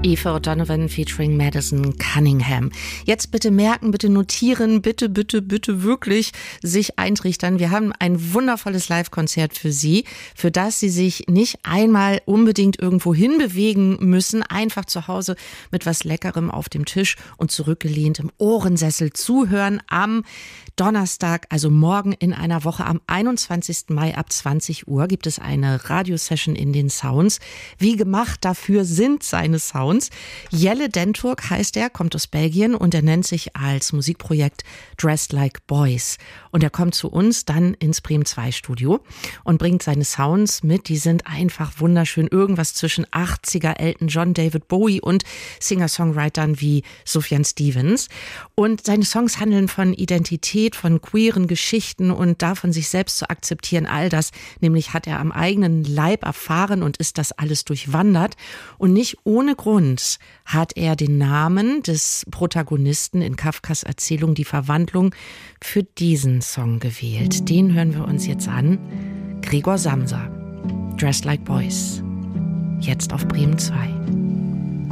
Eva O'Donovan featuring Madison Cunningham. Jetzt bitte merken, bitte notieren, bitte wirklich sich eintrichtern. Wir haben ein wundervolles Live-Konzert für Sie, für das Sie sich nicht einmal unbedingt irgendwo hinbewegen müssen, einfach zu Hause mit was Leckerem auf dem Tisch und zurückgelehnt im Ohrensessel zuhören am Donnerstag, also morgen in einer Woche am 21. Mai ab 20 Uhr gibt es eine Radiosession in den Sounds. Wie gemacht dafür sind seine Sounds. Jelle Denturk heißt er, kommt aus Belgien und er nennt sich als Musikprojekt Dressed Like Boys. Und er kommt zu uns dann ins Bremen 2 Studio und bringt seine Sounds mit. Die sind einfach wunderschön. Irgendwas zwischen 80er Elton John, David Bowie und Singer-Songwritern wie Sufjan Stevens. Und seine Songs handeln von Identität, von queeren Geschichten und davon, sich selbst zu akzeptieren. All das nämlich hat er am eigenen Leib erfahren und ist das alles durchwandert. Und nicht ohne Grund hat er den Namen des Protagonisten in Kafkas Erzählung Die Verwandlung für diesen Song gewählt. Den hören wir uns jetzt an. Gregor Samsa, Dressed Like Boys. Jetzt auf Bremen 2.